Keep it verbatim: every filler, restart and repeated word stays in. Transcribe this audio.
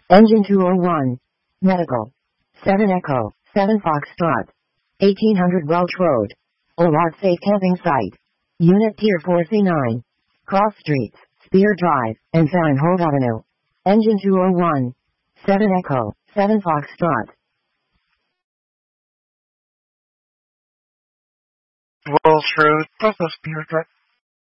Engine two oh one. Medical. seven Echo, seven Foxtrot. eighteen hundred Welch Road. Olard Safe Camping Site. Unit Tier four C nine. Cross Streets, Spear Drive, and Farnhold Avenue. Engine two oh one. seven Echo, seven Foxtrot. Welch Road, South Spear Drive.